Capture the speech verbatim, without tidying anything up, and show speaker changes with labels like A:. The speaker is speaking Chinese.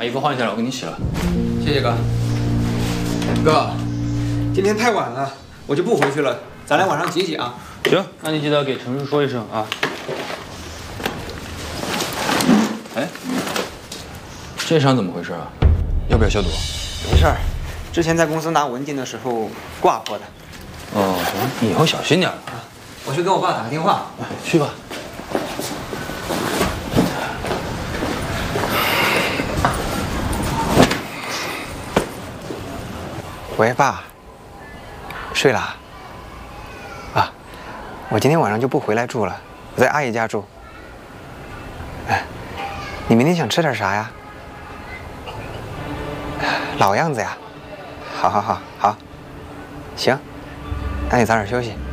A: 把衣服换下来，我给你洗了。
B: 谢谢哥。哥，今天太晚了，我就不回去了，咱俩晚上挤挤啊。
A: 行，那你记得给陈叔说一声啊。哎，这伤怎么回事啊？要不要消毒？
B: 没事儿，之前在公司拿文件的时候挂破的。
A: 哦，你以后小心点啊。
B: 我去给我爸打个电话。
A: 哎，去吧。
B: 喂，爸，睡了？啊，我今天晚上就不回来住了，我在阿姨家住。哎，你明天想吃点啥呀？老样子呀。好好好好，行，那你早点休息。